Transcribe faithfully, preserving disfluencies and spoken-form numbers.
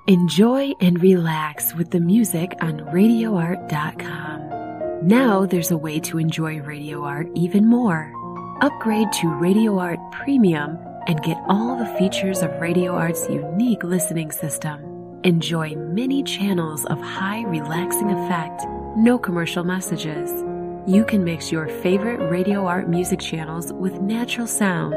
Enjoy and relax with the music on radio art dot com. Now there's a way to enjoy Radio Art even more. Upgrade to Radio Art Premium and get all the features of Radio Art's unique listening system. Enjoy many channels of high relaxing effect, no commercial messages. You can mix your favorite Radio Art music channels with natural sound